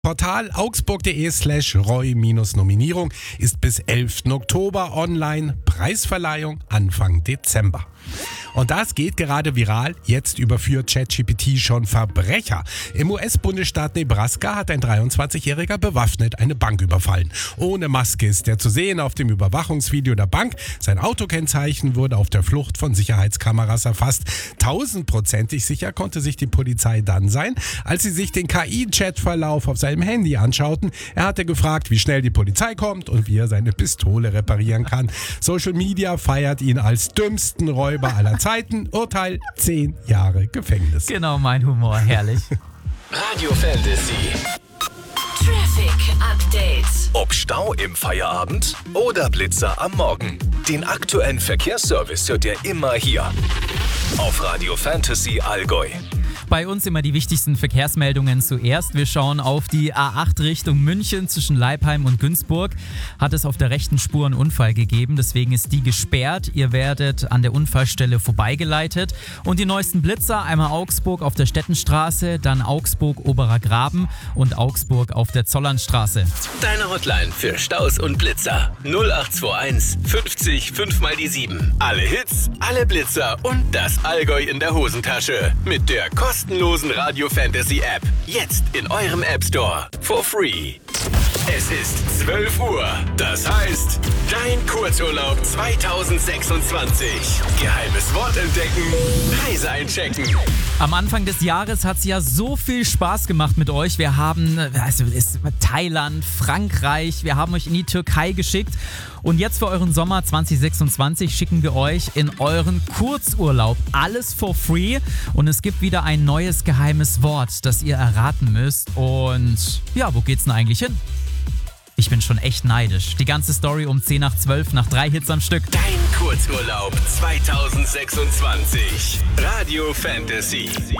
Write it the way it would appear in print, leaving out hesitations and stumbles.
Portal augsburg.de/Roy-Nominierung ist bis 11. Oktober online. Preisverleihung Anfang Dezember. Und das geht gerade viral. Jetzt überführt ChatGPT schon Verbrecher. Im US-Bundesstaat Nebraska hat ein 23-Jähriger bewaffnet eine Bank überfallen. Ohne Maske ist er zu sehen auf dem Überwachungsvideo der Bank. Sein Autokennzeichen wurde auf der Flucht von Sicherheitskameras erfasst. 1000%ig sicher konnte sich die Polizei dann sein, als sie sich den KI-Chatverlauf auf seinem Handy anschauten. Er hatte gefragt, wie schnell die Polizei kommt und wie er seine Pistole reparieren kann. Social Media feiert ihn als dümmsten Räuber aller Zeiten. Urteil 10 Jahre Gefängnis. Genau mein Humor, herrlich. Radio Fantasy. Traffic Update. Ob Stau im Feierabend oder Blitzer am Morgen. Den aktuellen Verkehrsservice hört ihr immer hier. Auf Radio Fantasy Allgäu. Bei uns immer die wichtigsten Verkehrsmeldungen zuerst. Wir schauen auf die A8 Richtung München zwischen Leipheim und Günzburg. Hat es auf der rechten Spur einen Unfall gegeben, deswegen ist die gesperrt. Ihr werdet an der Unfallstelle vorbeigeleitet. Und die neuesten Blitzer, einmal Augsburg auf der Stettenstraße, dann Augsburg Oberer Graben und Augsburg auf der Zollernstraße. Deine Hotline für Staus und Blitzer 0821 50 5 mal die 7. Alle Hits, alle Blitzer und das Allgäu in der Hosentasche. Mit der kostenlosen Radio Fantasy App. Jetzt in eurem App Store. For free. Es ist 12 Uhr. Das heißt, dein Kurzurlaub 2026. Geheimes Wort entdecken. Reise einchecken. Am Anfang des Jahres hat es ja so viel Spaß gemacht mit euch. Wir haben Thailand, Frankreich, wir haben euch in die Türkei geschickt. Und jetzt für euren Sommer 2026 schicken wir euch in euren Kurzurlaub alles for free. Und es gibt wieder ein neues geheimes Wort, das ihr erraten müsst. Und ja, wo geht's denn eigentlich hin? Ich bin schon echt neidisch. Die ganze Story um 10 nach 12 nach 3 Hits am Stück. Dein Kurzurlaub 2026. Radio Fantasy.